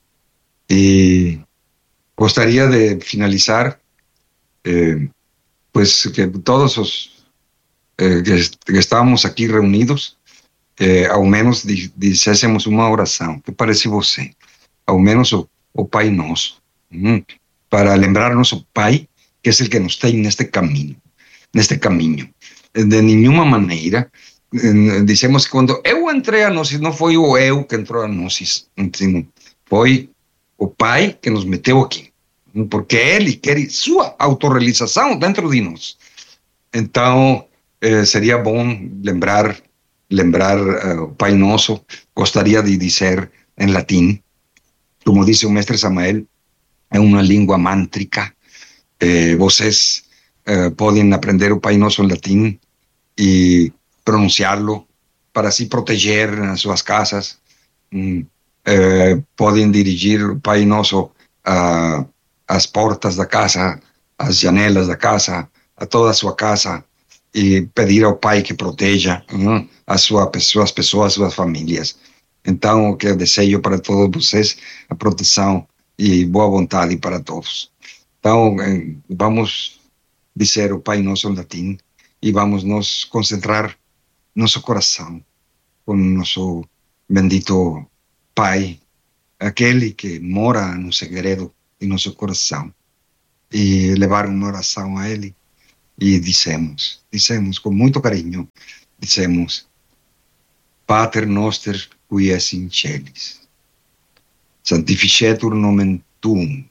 Speaker 1: E gostaria de finalizar, eh, pues que todos os Eh, que, que estávamos aqui reunidos, eh, ao menos dissessemos uma oração. Que parece você? Ao menos o, o Pai Nosso, hum, para lembrar nosso Pai, que é o que nos tem neste caminho, neste caminho. De nenhuma maneira, eh, dizemos que quando eu entrei a Gnosis, não foi o eu que entrou a Gnosis, foi o Pai que nos meteu aqui, porque Ele quer sua autorrealização dentro de nós. Então, Eh, seria bom lembrar, lembrar uh, o Pai Nosso. Gostaria de dizer em latim, como disse o mestre Samael, é uma língua mântrica. Eh, vocês uh, podem aprender o Pai Nosso em latim e pronunciá-lo para se proteger nas suas casas. Mm, eh, podem dirigir o Pai Nosso a, às portas da casa, às janelas da casa, a toda a sua casa, e pedir ao Pai que proteja, né, as suas pessoas, pessoas, suas famílias. Então, o que eu desejo para todos vocês, a proteção e boa vontade para todos. Então, vamos dizer o Pai Nosso em latim e vamos nos concentrar nosso coração com nosso bendito Pai, aquele que mora no segredo de nosso coração, e levar uma oração a Ele, e dizemos, dizemos com muito carinho, dizemos: Pater noster qui es in celis, sanctificetur nomen tuum,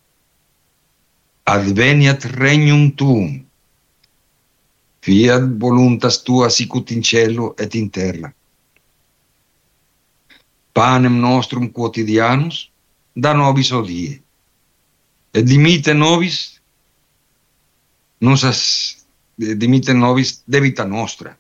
Speaker 1: adveniat regnum tuum, fiat voluntas tua sicut in cielo et in terra. Panem nostrum quotidianus da nobis hodie, et dimitte nobis nosas dimitte nobis debita nostra,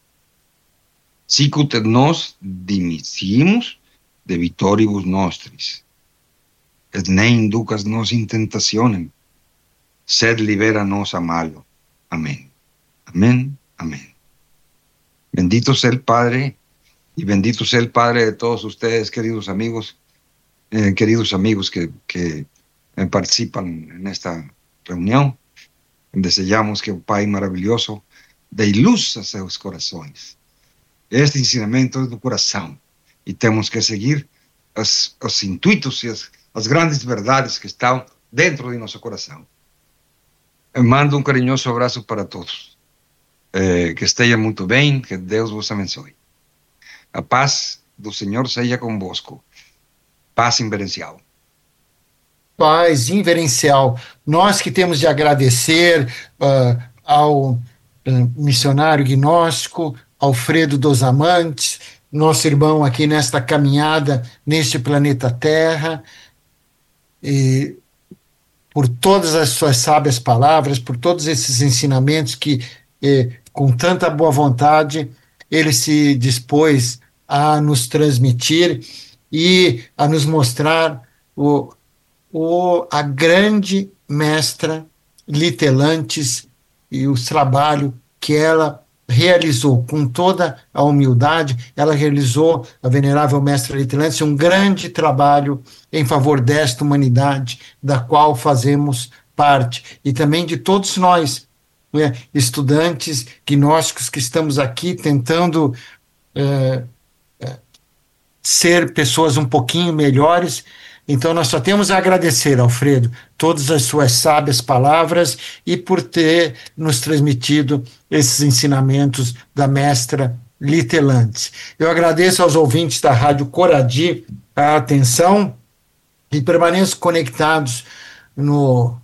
Speaker 1: sicut et nos dimissimus debitoribus nostris, et ne inducas nos in tentationem, sed libera nos a malo. Amén. Amén. Amén. Bendito sea el Padre, y bendito sea el Padre de todos ustedes, queridos amigos, eh, queridos amigos que, que eh, participan en esta reunión. Desejamos que el Pai maravilhoso dê luz a seus corações. Este ensinamento é do coração, e temos que seguir as, os intuitos e as, as grandes verdades que estão dentro de nosso coração. Eu mando um carinhoso abraço para todos. Eh, que estejam muito bem, que Deus vos abençoe. A paz do Senhor seja convosco. Paz inverencial.
Speaker 2: Paz inverencial. Nós que temos de agradecer uh, ao uh, missionário gnóstico Alfredo dos Amantes, nosso irmão aqui nesta caminhada, neste planeta Terra, e por todas as suas sábias palavras, por todos esses ensinamentos que, eh, com tanta boa vontade, ele se dispôs a nos transmitir e a nos mostrar o O, a grande mestra Litelantes e o trabalho que ela realizou com toda a humildade. Ela realizou, a venerável mestra Litelantes, um grande trabalho em favor desta humanidade, da qual fazemos parte, e também de todos nós, né, estudantes gnósticos que estamos aqui tentando é, é, ser pessoas um pouquinho melhores. Então, nós só temos a agradecer, Alfredo, todas as suas sábias palavras e por ter nos transmitido esses ensinamentos da mestra Litelantes. Eu agradeço aos ouvintes da Rádio Coradi a atenção e permaneçam conectados no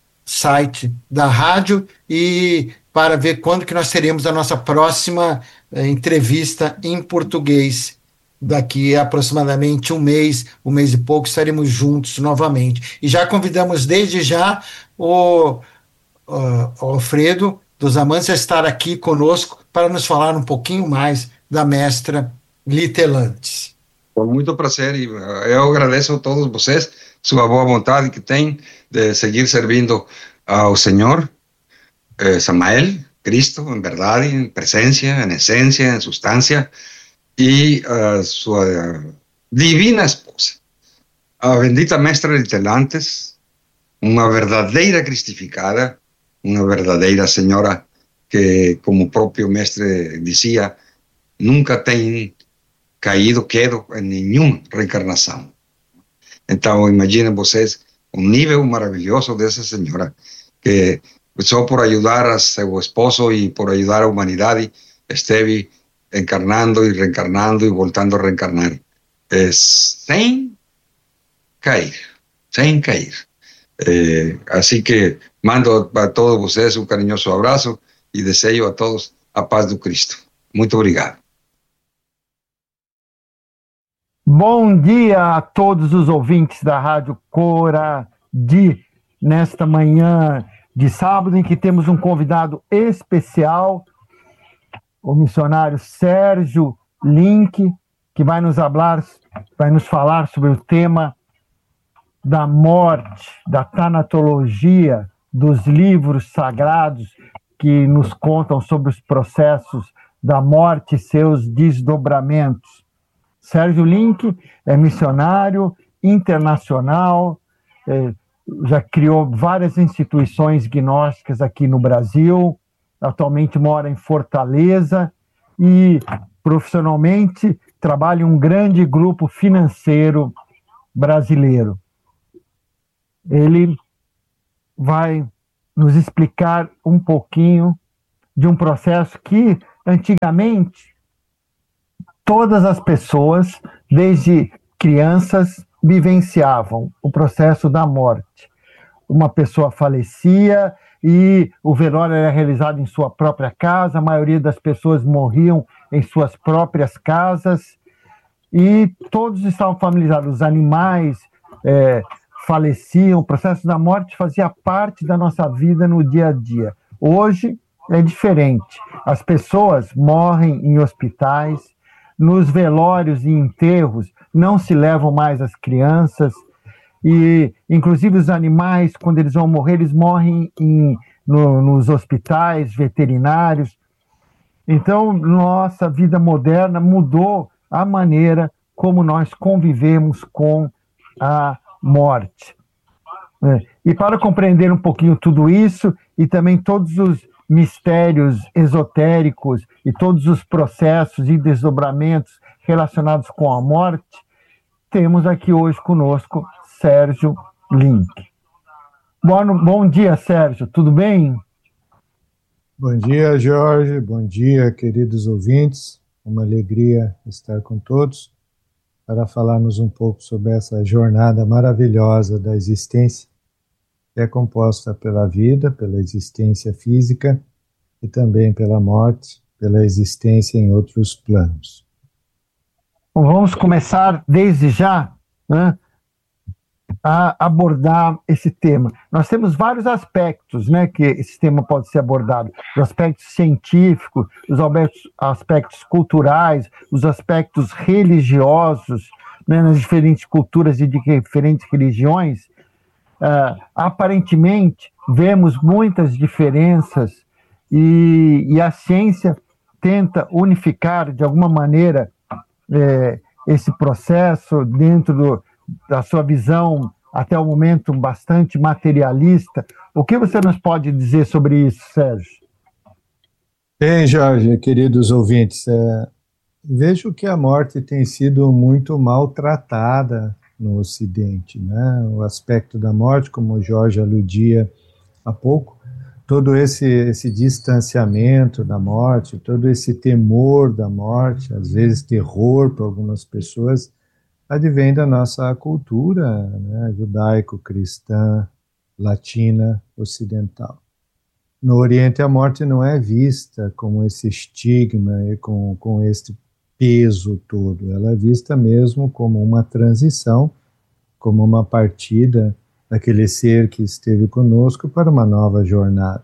Speaker 2: site da rádio e para ver quando que nós teremos a nossa próxima eh, entrevista em português. Daqui a aproximadamente um mês, um mês e pouco, estaremos juntos novamente. E já convidamos desde já o, o, o Alfredo dos Amantes a estar aqui conosco para nos falar um pouquinho mais da mestra Litelantes.
Speaker 1: Com muito prazer, e eu agradeço a todos vocês sua boa vontade que têm de seguir servindo ao Senhor, eh, Samael, Cristo, em verdade, em presença, em essência, em substância, e a sua divina esposa, a bendita mestra Litelantes, uma verdadeira cristificada, uma verdadeira senhora que, como o próprio mestre dizia, nunca tem caído quedo em nenhuma reencarnação. Então, imaginem vocês o nível maravilhoso dessa senhora, que só por ajudar a seu esposo e por ajudar a humanidade esteve encarnando y reencarnando y voltando a reencarnar, eh, sin caer, sin caer. Eh, así que mando a todos ustedes un cariñoso abrazo y deseo a todos a paz de Cristo. Muito obrigado.
Speaker 2: Bom dia a todos os ouvintes da Rádio Coradi, nesta manhã de sábado, em que temos um convidado especial, o missionário Sérgio Link, que vai nos falar, vai nos falar sobre o tema da morte, da tanatologia, dos livros sagrados que nos contam sobre os processos da morte e seus desdobramentos. Sérgio Link é missionário internacional, é, já criou várias instituições gnósticas aqui no Brasil, atualmente mora em Fortaleza e profissionalmente
Speaker 3: trabalha em um grande grupo financeiro brasileiro. Ele vai nos explicar um pouquinho de um processo que, antigamente, todas as pessoas, desde crianças, vivenciavam o processo da morte. Uma pessoa falecia e o velório era realizado em sua própria casa, a maioria das pessoas morriam em suas próprias casas e todos estavam familiarizados. Os animais é, faleciam, o processo da morte fazia parte da nossa vida no dia a dia. Hoje é diferente. As pessoas morrem em hospitais, nos velórios e enterros não se levam mais as crianças, e inclusive os animais, quando eles vão morrer, eles morrem em, no, nos hospitais veterinários. Então, nossa vida moderna mudou a maneira como nós convivemos com a morte. E para compreender um pouquinho tudo isso, e também todos os mistérios esotéricos e todos os processos e desdobramentos relacionados com a morte, temos aqui hoje conosco Sérgio Link. Bom, bom dia, Sérgio, tudo bem?
Speaker 4: Bom dia, Jorge, bom dia, queridos ouvintes. Uma alegria estar com todos para falarmos um pouco sobre essa jornada maravilhosa da existência, que é composta pela vida, pela existência física e também pela morte, pela existência em outros planos.
Speaker 3: Bom, vamos começar desde já, né, a abordar esse tema. Nós temos vários aspectos, né, que esse tema pode ser abordado. Os aspectos científicos, os aspectos culturais, os aspectos religiosos, né, nas diferentes culturas e de diferentes religiões. Uh, aparentemente, vemos muitas diferenças e, e a ciência tenta unificar, de alguma maneira, eh, esse processo dentro do, da sua visão, até o momento, bastante materialista. O que você nos pode dizer sobre isso, Sérgio?
Speaker 4: Bem, Jorge, queridos ouvintes, é, vejo que a morte tem sido muito maltratada no Ocidente, né? O aspecto da morte, como o Jorge aludia há pouco, todo esse, esse distanciamento da morte, todo esse temor da morte, às vezes terror para algumas pessoas, advém da nossa cultura, né, judaico-cristã, latina, ocidental. No Oriente, a morte não é vista como esse estigma e com, com este peso todo, ela é vista mesmo como uma transição, como uma partida daquele ser que esteve conosco para uma nova jornada.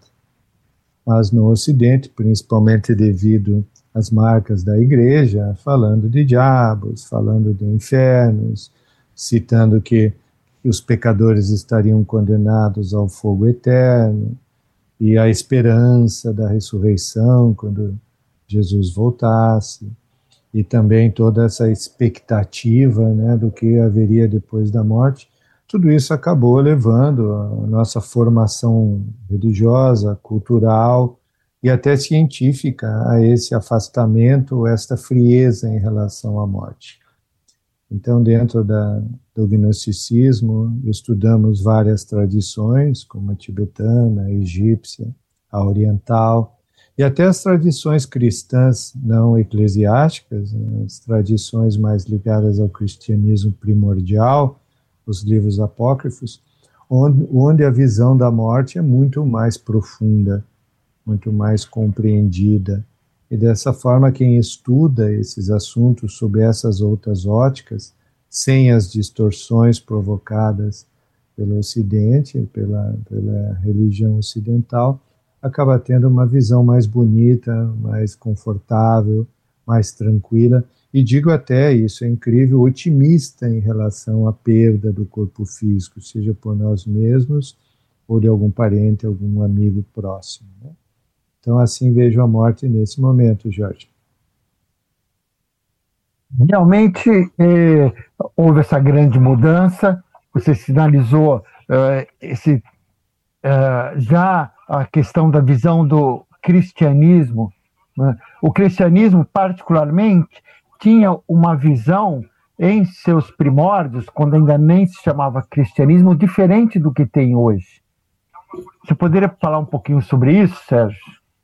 Speaker 4: Mas no Ocidente, principalmente devido às marcas da igreja, falando de diabos, falando de infernos, citando que os pecadores estariam condenados ao fogo eterno, e a esperança da ressurreição quando Jesus voltasse, e também toda essa expectativa, né, do que haveria depois da morte, tudo isso acabou levando a nossa formação religiosa, cultural e até científica a esse afastamento, esta frieza em relação à morte. Então, dentro da, do gnosticismo, estudamos várias tradições, como a tibetana, a egípcia, a oriental, e até as tradições cristãs não eclesiásticas, né, as tradições mais ligadas ao cristianismo primordial, os livros apócrifos, onde, onde a visão da morte é muito mais profunda, muito mais compreendida. E dessa forma, quem estuda esses assuntos sob essas outras óticas, sem as distorções provocadas pelo Ocidente, pela, pela religião ocidental, acaba tendo uma visão mais bonita, mais confortável, mais tranquila, e digo até, isso é incrível, otimista em relação à perda do corpo físico, seja por nós mesmos ou de algum parente, algum amigo próximo, né? Então, assim vejo a morte nesse momento, Jorge.
Speaker 3: Realmente, eh, houve essa grande mudança, você sinalizou eh, esse, eh, já a questão da visão do cristianismo, né? O cristianismo, particularmente, tinha uma visão em seus primórdios, quando ainda nem se chamava cristianismo, diferente do que tem hoje. Você poderia falar um pouquinho sobre isso, Sérgio?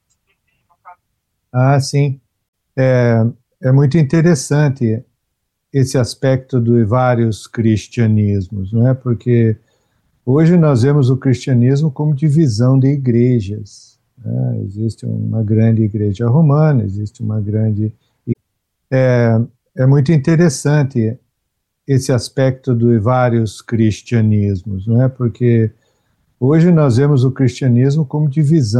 Speaker 4: Ah, sim. É, é muito interessante esse aspecto de vários cristianismos, não é? Porque hoje nós vemos o cristianismo como divisão de igrejas, né? Existe uma grande igreja romana, existe uma grande... É, é muito interessante esse aspecto de vários cristianismos, não é? Porque hoje nós vemos o cristianismo como divisão